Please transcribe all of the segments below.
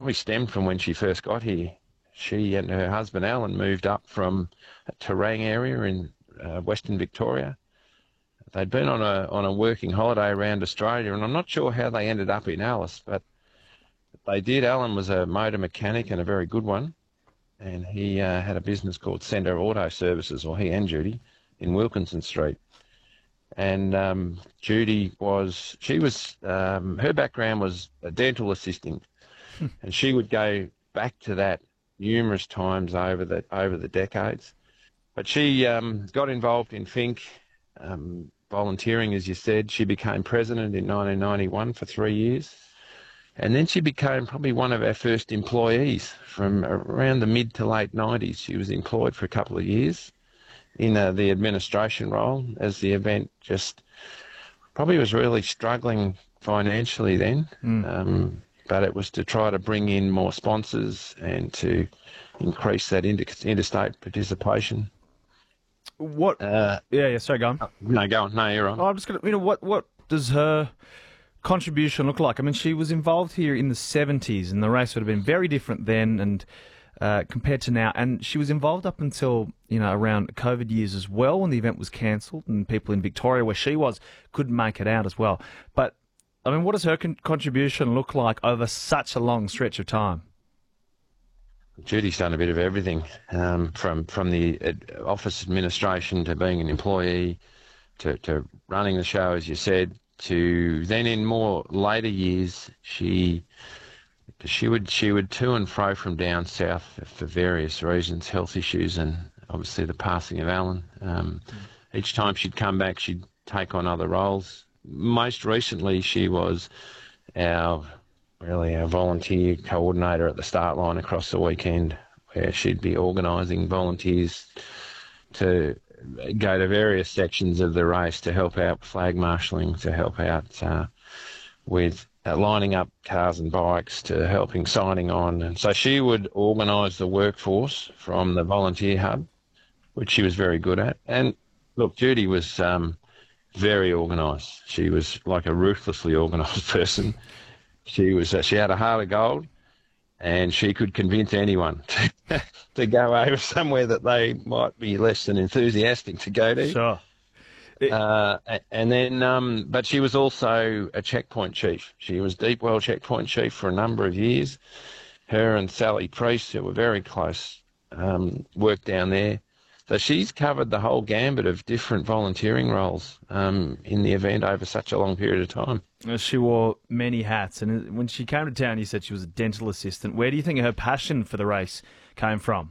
probably stemmed from when she first got here. She and her husband Alan moved up from a Terang area in Western Victoria. They'd been on a working holiday around Australia, and I'm not sure how they ended up in Alice, but they did. Alan was a motor mechanic and a very good one, and he had a business called Centre Auto Services, or he and Judy, in Wilkinson Street. And Judy her background was a dental assistant, and she would go back to that numerous times over the decades. But she got involved in Finke, volunteering, as you said. She became president in 1991 for 3 years. And then she became probably one of our first employees from around the mid to late 90s. She was employed for a couple of years in the administration role, as the event just probably was really struggling financially then. But it was to try to bring in more sponsors and to increase that interstate participation. What? Sorry, go on. No, go on. No, you're on. I'm just going to, what does her contribution look like? I mean, she was involved here in the 70s, and the race would have been very different then and compared to now. And she was involved up until, around COVID years as well, when the event was cancelled and people in Victoria, where she was, couldn't make it out as well. But, I mean, what does her contribution look like over such a long stretch of time? Judy's done a bit of everything, from the office administration to being an employee to running the show, as you said, to then in more later years, she would to and fro from down south for various reasons, health issues and obviously the passing of Alan. Each time she'd come back, she'd take on other roles. Most recently, she was our volunteer coordinator at the start line across the weekend, where she'd be organising volunteers to go to various sections of the race to help out flag marshalling, to help out with lining up cars and bikes, to helping signing on. And so she would organise the workforce from the volunteer hub, which she was very good at. And look, Judy was very organised. She was like a ruthlessly organised person. She had a heart of gold, and she could convince anyone to go over somewhere that they might be less than enthusiastic to go to. Sure. But she was also a checkpoint chief. She was Deepwell checkpoint chief for a number of years. Her and Sally Priest, who were very close, worked down there. So she's covered the whole gambit of different volunteering roles in the event over such a long period of time. She wore many hats, and when she came to town, you said she was a dental assistant. Where do you think her passion for the race came from?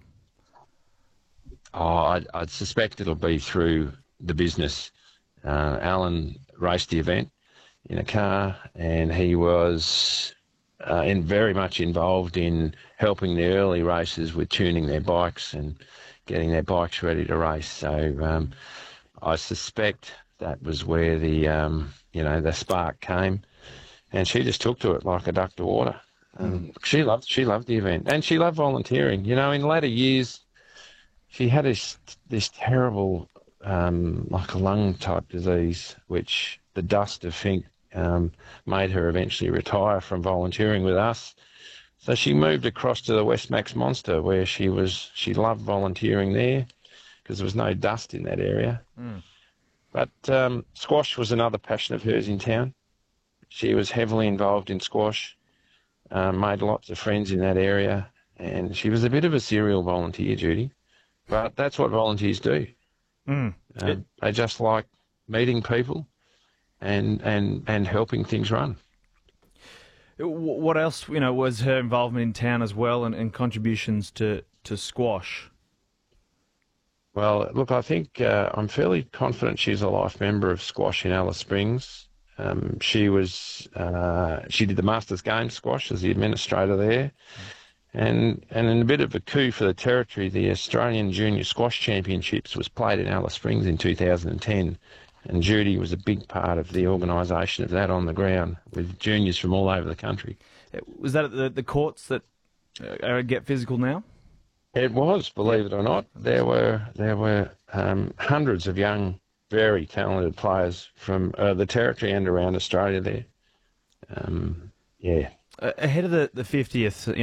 Oh, I'd suspect it'll be through the business. Alan raced the event in a car, and he was very much involved in helping the early racers with tuning their bikes and getting their bikes ready to race. So I suspect that was where the spark came, and she just took to it like a duck to water. She loved the event, and she loved volunteering. In later years, she had this terrible like a lung type disease, which the dust of Finke made her eventually retire from volunteering with us. So she moved across to the Westmax Monster, where she loved volunteering there because there was no dust in that area. But squash was another passion of hers in town. She was heavily involved in squash, made lots of friends in that area, and she was a bit of a serial volunteer, Judy. But that's what volunteers do. They just like meeting people and helping things run. What else, was her involvement in town as well, and contributions to squash? Well, look, I think I'm fairly confident she's a life member of squash in Alice Springs. She did the Masters Games squash as the administrator there. And in a bit of a coup for the territory, the Australian Junior Squash Championships was played in Alice Springs in 2010. And Judy was a big part of the organisation of that on the ground, with juniors from all over the country. Was that at the courts that get physical now? It was, believe it or not. There were hundreds of young, very talented players from the territory and around Australia there. Ahead of the 50th,